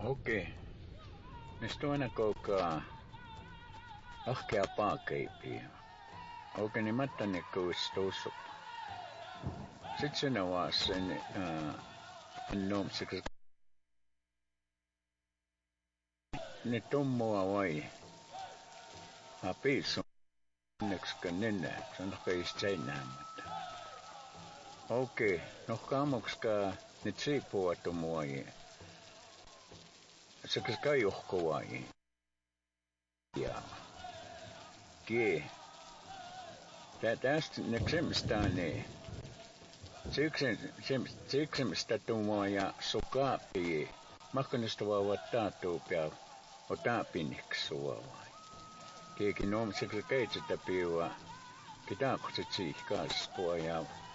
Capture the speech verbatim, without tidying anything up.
Okei. Mistuana koka ahkea paakeipi. Okei, niin mä tänne kuistuusu. Sitten sinä vaan sen annomseksi. Ne tummua vai. Mä piisun. Onneksi nenne. Se on keistä seinäämättä. Okei. No kaamokska nyt siipua tumuai. Se kas kai uhkovai. Ja. Kie. Tää tästä neksemistään ne. Siksemistä tumoa ja sukaapi. Makkanista vauvat taatuupia. O taapinniksua vai. Kiekin on sekä keitsetä piua. Kitaakset siihkaaspua ja